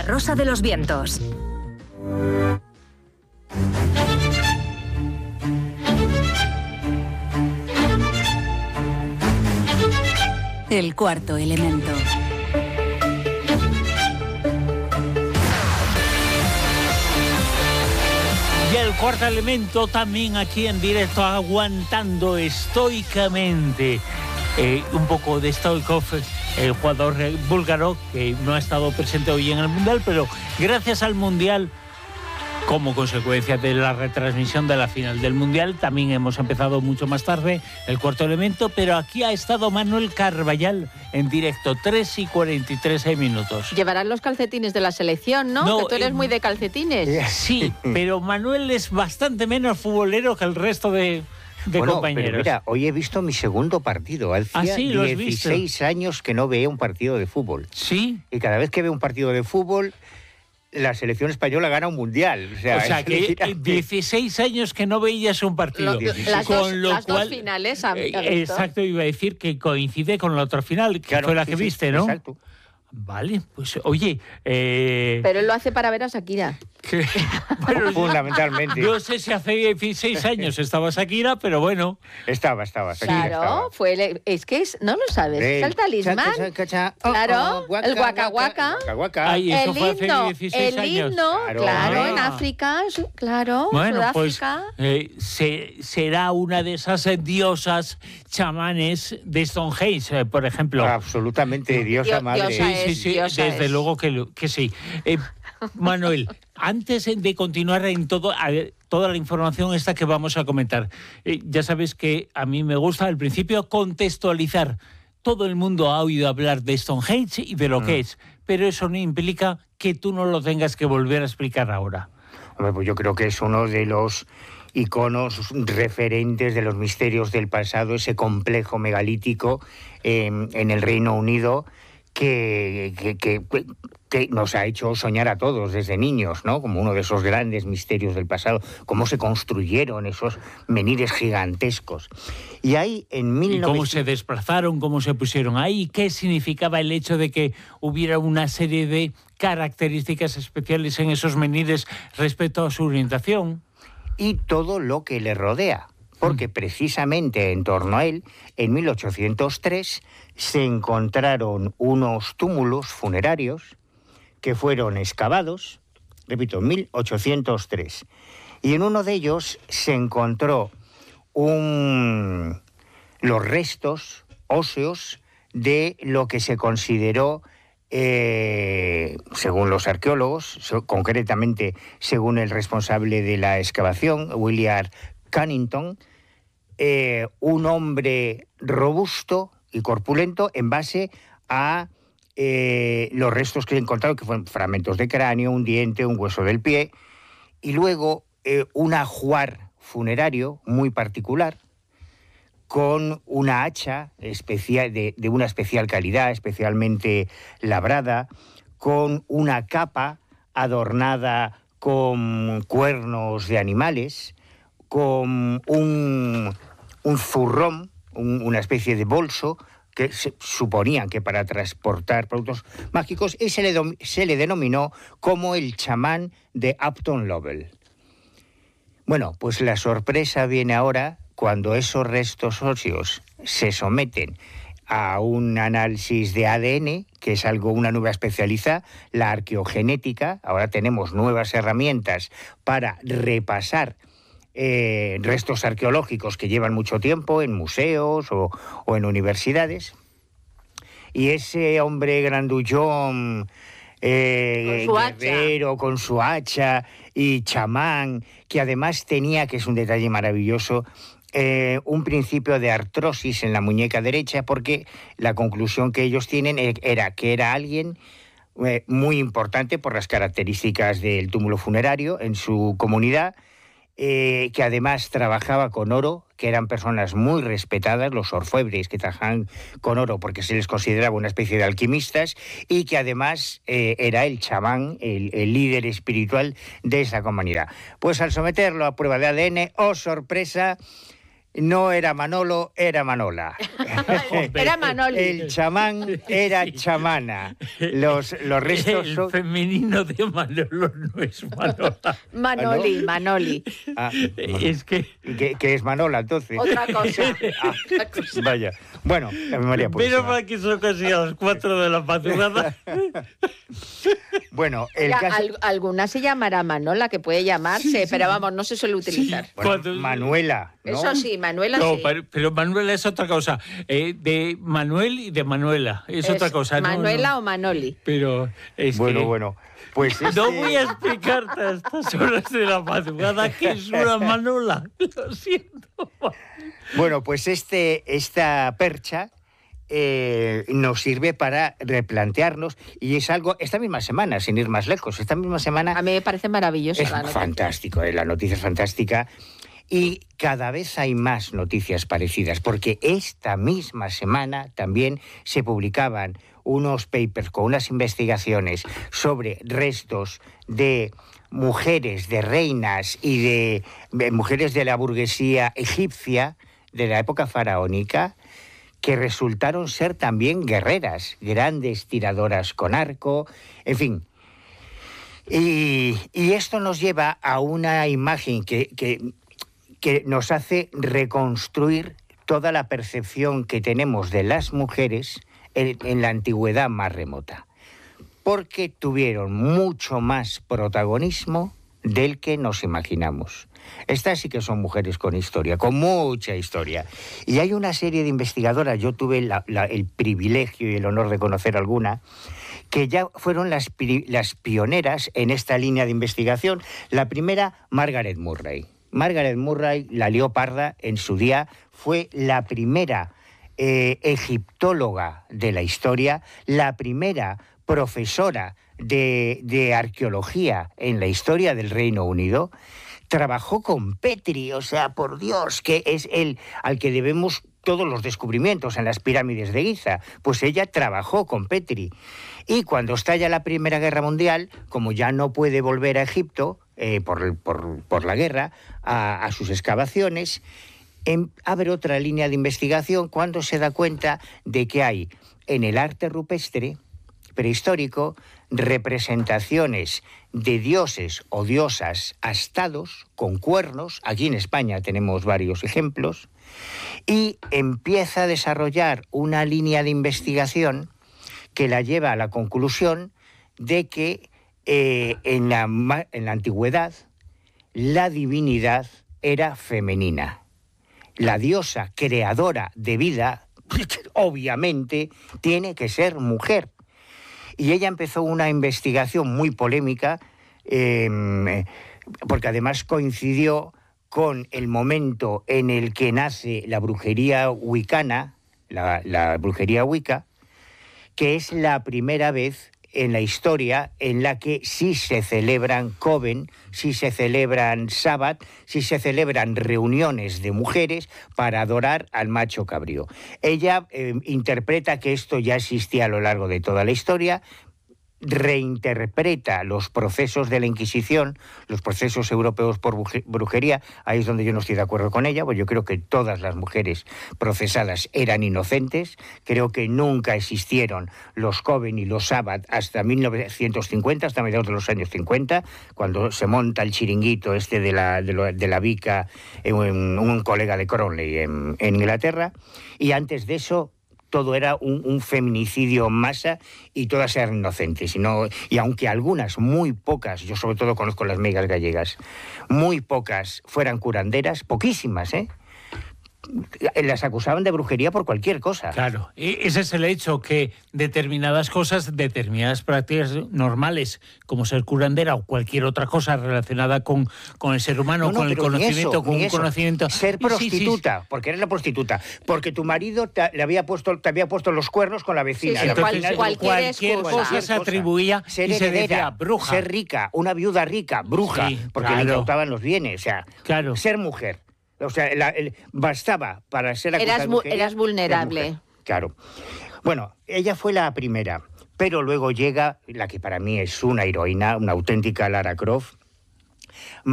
Rosa de los Vientos. El cuarto elemento. Y el cuarto elemento también aquí en directo, aguantando estoicamente. Un poco de Stoichkov, el jugador búlgaro que no ha estado presente hoy en el Mundial, pero gracias al Mundial, como consecuencia de la retransmisión de la final del Mundial, también hemos empezado mucho más tarde el cuarto elemento, pero aquí ha estado Manuel Carballal en directo, 3:43 minutos. Llevarán los calcetines de la selección, ¿no? Que tú eres muy de calcetines. Sí, pero Manuel es bastante menos futbolero que el resto de compañeros. Pero mira, hoy he visto mi segundo partido. Hacía 16 años que no veía un partido de fútbol. Sí. Y cada vez que veo un partido de fútbol, la selección española gana un mundial. O sea que 16 años que no veías un partido. Las dos finales. Exacto, iba a decir que coincide con la otra final, que claro, fue la que viste, ¿no? Exacto. Vale, pues oye... Pero él lo hace para ver a Shakira. Bueno, fundamentalmente. No sé si hace 16 años estaba Shakira, pero bueno. Estaba. Shakira claro, estaba. No lo sabes. Es el talismán. Claro, el Waka Waka. Ay, eso fue hace 16 años. El himno, claro, en África, claro, bueno, Sudáfrica. Pues será una de esas diosas chamanes de Stonehenge, por ejemplo. Absolutamente, diosa madre. Sí, desde luego que sí. Manuel, antes de continuar en toda la información esta que vamos a comentar, ya sabes que a mí me gusta al principio contextualizar. Todo el mundo ha oído hablar de Stonehenge y de lo que es, pero eso no implica que tú no lo tengas que volver a explicar ahora. Hombre, pues yo creo que es uno de los iconos referentes de los misterios del pasado, ese complejo megalítico en el Reino Unido que nos ha hecho soñar a todos desde niños, ¿no? Como uno de esos grandes misterios del pasado, cómo se construyeron esos menires gigantescos. Y ahí en ¿Y cómo se desplazaron, cómo se pusieron ahí? ¿Qué significaba el hecho de que hubiera una serie de características especiales en esos menires respecto a su orientación? Y todo lo que le rodea. Porque precisamente en torno a él, en 1803, se encontraron unos túmulos funerarios que fueron excavados, repito, en 1803. Y en uno de ellos se encontró los restos óseos de lo que se consideró, según los arqueólogos, concretamente según el responsable de la excavación, William Cunnington, un hombre robusto y corpulento en base a los restos que he encontrado, que fueron fragmentos de cráneo, un diente, un hueso del pie, y luego un ajuar funerario muy particular, con una hacha especial, de una especial calidad, especialmente labrada, con una capa adornada con cuernos de animales, con un zurrón, una especie de bolso que se suponían que para transportar productos mágicos, y se le denominó como el chamán de Upton Lovell. Bueno, pues la sorpresa viene ahora cuando esos restos óseos se someten a un análisis de ADN, que es una nueva especialidad, la arqueogenética. Ahora tenemos nuevas herramientas para repasar restos arqueológicos que llevan mucho tiempo en museos o en universidades. Y ese hombre grandullón, guerrero, con su hacha y chamán, que además tenía, que es un detalle maravilloso, un principio de artrosis en la muñeca derecha, porque la conclusión que ellos tienen era que era alguien muy importante por las características del túmulo funerario en su comunidad, que además trabajaba con oro, que eran personas muy respetadas, los orfebres que trabajaban con oro porque se les consideraba una especie de alquimistas, y que además era el chamán, el líder espiritual de esa comunidad. Pues al someterlo a prueba de ADN, ¡oh sorpresa!, no era Manolo, era Manola. Era Manoli. El chamán era chamana. Los restos El son... femenino de Manolo no es Manola. Manoli. Es que... ¿Qué es Manola, entonces? Otra cosa. Vaya. Bueno, María Purísima. Pero para que son casi a las 4 de la madrugada. Bueno, el Mira, caso... alguna se llamará Manola, que puede llamarse, pero vamos, no se suele utilizar. Bueno, Manuela, ¿no? Eso sí, Manuela No, sí. pero Manuela es otra cosa. De Manuel y de Manuela es otra cosa. Manuela o Manoli. Pero es Bueno. Pues no voy a explicarte a estas horas de la madrugada que es una Manola. Lo siento. Bueno, pues esta percha nos sirve para replantearnos, y es algo, esta misma semana, sin ir más lejos, esta misma semana... A mí me parece maravilloso. Es fantástico, la noticia es fantástica, y cada vez hay más noticias parecidas, porque esta misma semana también se publicaban unos papers con unas investigaciones sobre restos de mujeres, de reinas y de mujeres de la burguesía egipcia de la época faraónica, que resultaron ser también guerreras, grandes tiradoras con arco, en fin. Y esto nos lleva a una imagen que nos hace reconstruir toda la percepción que tenemos de las mujeres en la antigüedad más remota, porque tuvieron mucho más protagonismo del que nos imaginamos. Estas sí que son mujeres con historia, con mucha historia. Y hay una serie de investigadoras, yo tuve el privilegio y el honor de conocer alguna, que ya fueron las pioneras en esta línea de investigación. La primera, Margaret Murray. Margaret Murray, la lió parda en su día, fue la primera egiptóloga de la historia, la primera profesora de arqueología en la historia del Reino Unido. Trabajó con Petrie, o sea, por Dios, que es él al que debemos todos los descubrimientos en las pirámides de Giza. Pues ella trabajó con Petrie. Y cuando estalla la Primera Guerra Mundial, como ya no puede volver a Egipto por la guerra, a sus excavaciones, abre otra línea de investigación cuando se da cuenta de que hay en el arte rupestre prehistórico representaciones de dioses o diosas astados con cuernos. Aquí en España tenemos varios ejemplos, y empieza a desarrollar una línea de investigación que la lleva a la conclusión de que en la antigüedad la divinidad era femenina. La diosa creadora de vida, obviamente, tiene que ser mujer. Y ella empezó una investigación muy polémica, porque además coincidió con el momento en el que nace la brujería wicana, la brujería wicca, que es la primera vez en la historia en la que sí se celebran coven, sí se celebran sabbat, sí se celebran reuniones de mujeres para adorar al macho cabrío. Ella interpreta que esto ya existía a lo largo de toda la historia, reinterpreta los procesos de la Inquisición, los procesos europeos por brujería. Ahí es donde yo no estoy de acuerdo con ella, porque yo creo que todas las mujeres procesadas eran inocentes. Creo que nunca existieron los coven y los sabbat hasta 1950, hasta mediados de los años 50, cuando se monta el chiringuito este de la Wicca, un colega de Crowley en Inglaterra, y antes de eso todo era un feminicidio en masa y todas eran inocentes. Y aunque algunas, muy pocas, yo sobre todo conozco las meigas gallegas, muy pocas fueran curanderas, poquísimas, las acusaban de brujería por cualquier cosa. Claro, ese es el hecho, que determinadas cosas, determinadas prácticas normales, como ser curandera o cualquier otra cosa relacionada con el ser humano, con el conocimiento, con un conocimiento... Ser prostituta, sí. Porque eres la prostituta, porque tu marido te había puesto los cuernos con la vecina. Sí, entonces, cualquier cosa se atribuía ser y heredera, se decía bruja. Ser rica, una viuda rica, bruja, sí, porque le incautaban los bienes. O sea, claro. Ser mujer. O sea, bastaba para ser acusada de brujería. Eras vulnerable. Claro. Bueno, ella fue la primera, pero luego llega la que para mí es una heroína, una auténtica Lara Croft,